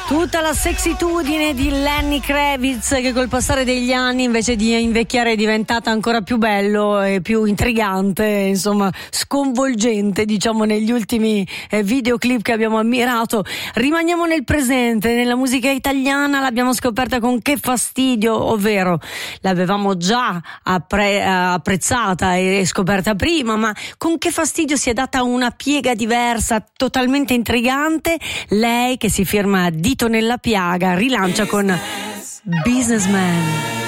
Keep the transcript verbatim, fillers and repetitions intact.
Tutta la sexitudine di Lenny Kravitz, che col passare degli anni, invece di invecchiare, è diventata ancora più bello e più intrigante, insomma sconvolgente, diciamo, negli ultimi eh, videoclip che abbiamo ammirato. Rimaniamo nel presente, nella musica italiana l'abbiamo scoperta con Che fastidio, ovvero l'avevamo già appre- apprezzata e scoperta prima, ma con Che fastidio si è data una piega diversa, totalmente intrigante. Lei, che si firma Dito nella piaga, rilancia con Businessman.